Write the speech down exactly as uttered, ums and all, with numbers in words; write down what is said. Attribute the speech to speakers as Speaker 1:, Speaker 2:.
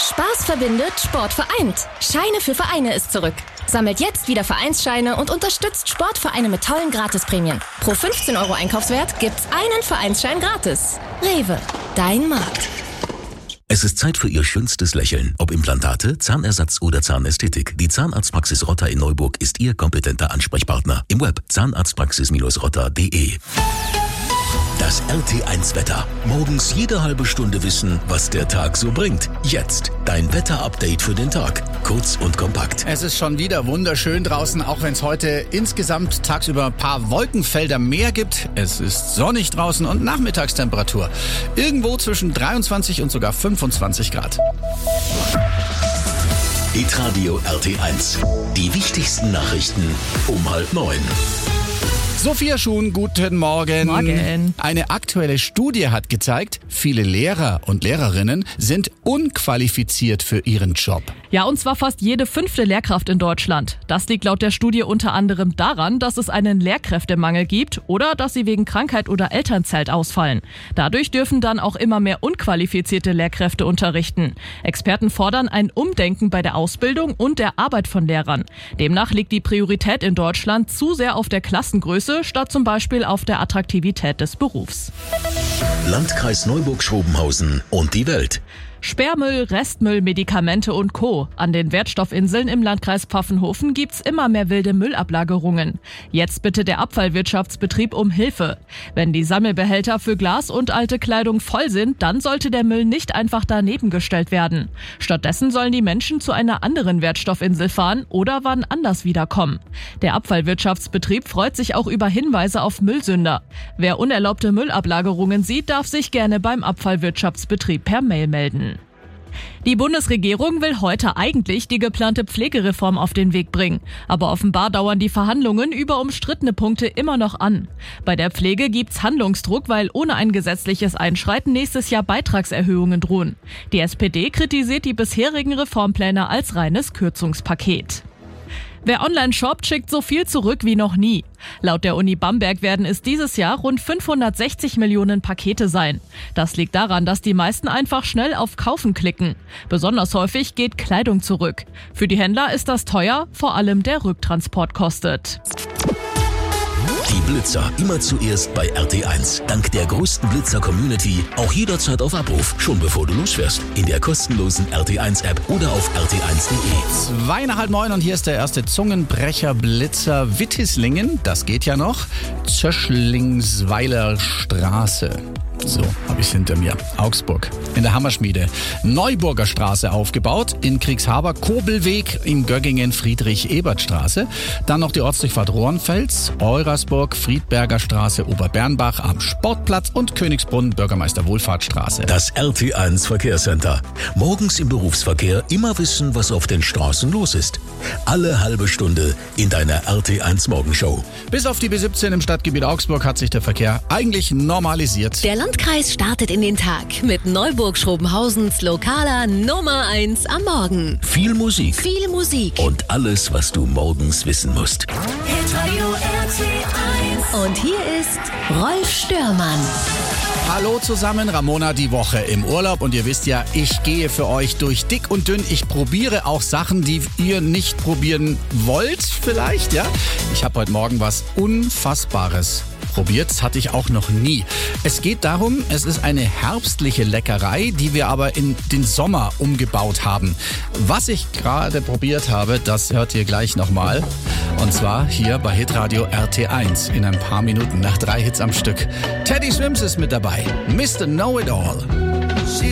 Speaker 1: Spaß verbindet, Sport vereint. Scheine für Vereine ist zurück. Sammelt jetzt wieder Vereinsscheine und unterstützt Sportvereine mit tollen Gratisprämien. Pro fünfzehn Euro Einkaufswert gibt's einen Vereinsschein gratis. Rewe, dein Markt.
Speaker 2: Es ist Zeit für Ihr schönstes Lächeln. Ob Implantate, Zahnersatz oder Zahnästhetik. Die Zahnarztpraxis Rotter in Neuburg ist Ihr kompetenter Ansprechpartner. Im Web zahnarztpraxis rotter punkt de. Das R T eins Wetter. Morgens jede halbe Stunde wissen, was der Tag so bringt. Jetzt dein Wetterupdate für den Tag. Kurz und kompakt.
Speaker 3: Es ist schon wieder wunderschön draußen, auch wenn es heute insgesamt tagsüber ein paar Wolkenfelder mehr gibt. Es ist sonnig draußen und Nachmittagstemperatur irgendwo zwischen dreiundzwanzig und sogar fünfundzwanzig Grad.
Speaker 2: Hitradio R T eins. Die wichtigsten Nachrichten um halb neun.
Speaker 3: Sophia Schuhn, guten Morgen.
Speaker 4: Morgen.
Speaker 3: Eine aktuelle Studie hat gezeigt, viele Lehrer und Lehrerinnen sind unqualifiziert für ihren Job.
Speaker 4: Ja, und zwar fast jede fünfte Lehrkraft in Deutschland. Das liegt laut der Studie unter anderem daran, dass es einen Lehrkräftemangel gibt oder dass sie wegen Krankheit oder Elternzeit ausfallen. Dadurch dürfen dann auch immer mehr unqualifizierte Lehrkräfte unterrichten. Experten fordern ein Umdenken bei der Ausbildung und der Arbeit von Lehrern. Demnach liegt die Priorität in Deutschland zu sehr auf der Klassengröße statt zum Beispiel auf der Attraktivität des Berufs.
Speaker 2: Landkreis Neuburg-Schrobenhausen und die Welt.
Speaker 4: Sperrmüll, Restmüll, Medikamente und Co. An den Wertstoffinseln im Landkreis Pfaffenhofen gibt's immer mehr wilde Müllablagerungen. Jetzt bittet der Abfallwirtschaftsbetrieb um Hilfe. Wenn die Sammelbehälter für Glas und alte Kleidung voll sind, dann sollte der Müll nicht einfach daneben gestellt werden. Stattdessen sollen die Menschen zu einer anderen Wertstoffinsel fahren oder wann anders wiederkommen. Der Abfallwirtschaftsbetrieb freut sich auch über Hinweise auf Müllsünder. Wer unerlaubte Müllablagerungen sieht, darf sich gerne beim Abfallwirtschaftsbetrieb per Mail melden. Die Bundesregierung will heute eigentlich die geplante Pflegereform auf den Weg bringen. Aber offenbar dauern die Verhandlungen über umstrittene Punkte immer noch an. Bei der Pflege gibt's Handlungsdruck, weil ohne ein gesetzliches Einschreiten nächstes Jahr Beitragserhöhungen drohen. Die S P D kritisiert die bisherigen Reformpläne als reines Kürzungspaket. Wer online shoppt, schickt so viel zurück wie noch nie. Laut der Uni Bamberg werden es dieses Jahr rund fünfhundertsechzig Millionen Pakete sein. Das liegt daran, dass die meisten einfach schnell auf Kaufen klicken. Besonders häufig geht Kleidung zurück. Für die Händler ist das teuer, vor allem der Rücktransport kostet.
Speaker 2: Die Blitzer immer zuerst bei R T eins. Dank der größten Blitzer-Community auch jederzeit auf Abruf, schon bevor du losfährst. In der kostenlosen R T eins App oder auf r t eins punkt de.
Speaker 3: Zwei nach halb neun und hier ist der erste Zungenbrecher-Blitzer. Wittislingen, das geht ja noch. Zöschlingsweiler Straße. So, habe ich hinter mir. Augsburg. In der Hammerschmiede. Neuburger Straße aufgebaut. In Kriegshaber Kobelweg. In Göggingen Friedrich-Ebert-Straße. Dann noch die Ortsdurchfahrt Rohrenfels. Eurasburg, Friedberger Straße, Oberbernbach am Sportplatz und Königsbrunn, Bürgermeister Wohlfahrtsstraße.
Speaker 2: Das R T eins Verkehrscenter. Morgens im Berufsverkehr immer wissen, was auf den Straßen los ist. Alle halbe Stunde in deiner R T eins Morgenshow.
Speaker 3: Bis auf die B siebzehn im Stadtgebiet Augsburg hat sich der Verkehr eigentlich normalisiert.
Speaker 5: Der Landkreis startet in den Tag mit Neuburg-Schrobenhausens lokaler Nummer eins am Morgen.
Speaker 2: Viel Musik.
Speaker 5: Viel Musik.
Speaker 2: Und alles, was du morgens wissen musst.
Speaker 5: Hitradio R T eins. Und hier ist Rolf Störmann.
Speaker 3: Hallo zusammen, Ramona die Woche im Urlaub und ihr wisst ja, ich gehe für euch durch dick und dünn. Ich probiere auch Sachen, die ihr nicht probieren wollt vielleicht, ja. Ich habe heute Morgen was Unfassbares probiert, das hatte ich auch noch nie. Es geht darum, es ist eine herbstliche Leckerei, die wir aber in den Sommer umgebaut haben. Was ich gerade probiert habe, das hört ihr gleich nochmal. Und zwar hier bei Hitradio R T eins in ein paar Minuten nach drei Hits am Stück. Teddy Swims ist mit dabei. Mister Know-It-All.